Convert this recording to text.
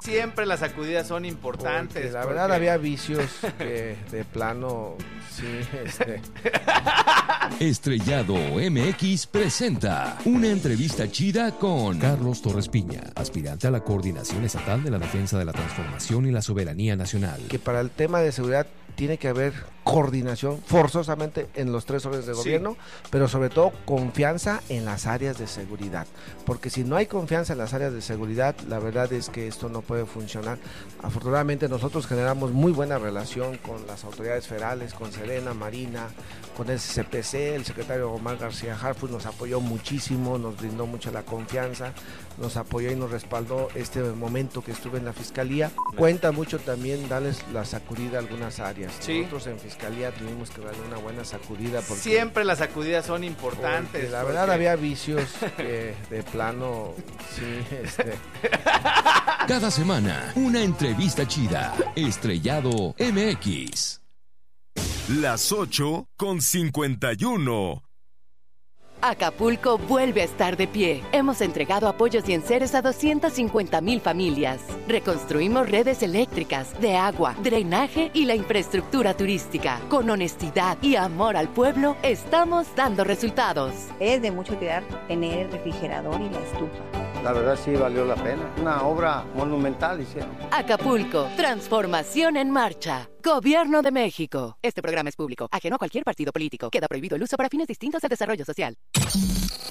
Siempre las sacudidas son importantes. Porque la verdad había vicios que de plano, sí, Estrellado MX presenta una entrevista chida con Carlos Torres Piña, aspirante a la Coordinación Estatal de la Defensa de la Transformación y la Soberanía Nacional. que para el tema de seguridad tiene que haber coordinación forzosamente en los 3 órdenes de gobierno, pero sobre todo confianza en las áreas de seguridad, porque si no hay confianza en las áreas de seguridad, la verdad es que esto no puede funcionar. Afortunadamente nosotros generamos muy buena relación con las autoridades federales, con Sedena, Marina, con el CPC, el secretario Omar García Harfuch nos apoyó muchísimo, nos brindó mucha la confianza, nos apoyó y nos respaldó este momento que estuve en la Fiscalía. Cuenta mucho también darles la sacudida a algunas áreas. Sí. Nosotros en Fiscalía tuvimos que darle una buena sacudida. Porque, Siempre las sacudidas son importantes. la verdad había vicios que de plano, sí, cada semana una entrevista chida. Estrellado MX. Las 8:51. Acapulco vuelve a estar de pie. Hemos entregado apoyos y enseres a 250,000 familias. Reconstruimos redes eléctricas, de agua, drenaje y la infraestructura turística. Con honestidad y amor al pueblo, estamos dando resultados. Es de mucha utilidad tener el refrigerador y la estufa. La verdad sí valió la pena. Una obra monumental hicieron. Acapulco, transformación en marcha. Gobierno de México. Este programa es público, ajeno a cualquier partido político. Queda prohibido el uso para fines distintos al desarrollo social.